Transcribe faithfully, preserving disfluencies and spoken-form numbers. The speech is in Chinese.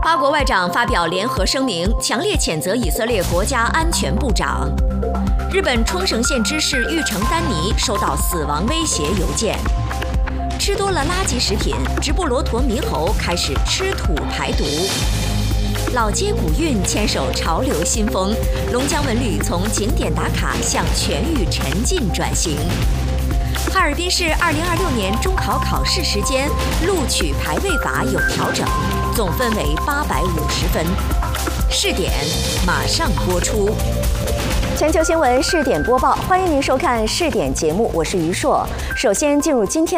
八国外长发表联合声明，强烈谴责以色列国家安全部长。日本冲绳县知事玉城丹尼收到死亡威胁邮件。吃多了垃圾食品，直布罗陀猕猴开始吃土排毒。老街古韵牵手潮流新风，龙江文旅从景点打卡向全域沉浸转型。哈尔滨市二零二六年中考考试时间录取排位法有调整，总分为八百五十分。试点马上播出。全球新闻试点播报，欢迎您收看试点节目，我是于硕。首先进入今天。